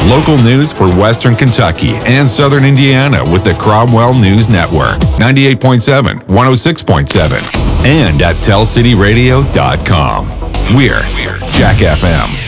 Local news for Western Kentucky and Southern Indiana with the Cromwell News Network. 98.7, 106.7, and at tellcityradio.com. We're Jack FM.